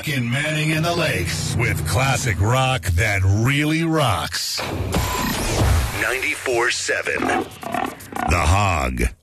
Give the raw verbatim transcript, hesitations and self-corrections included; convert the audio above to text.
rockin' Manning in the Lakes with classic rock that really rocks. ninety-four seven The Hog.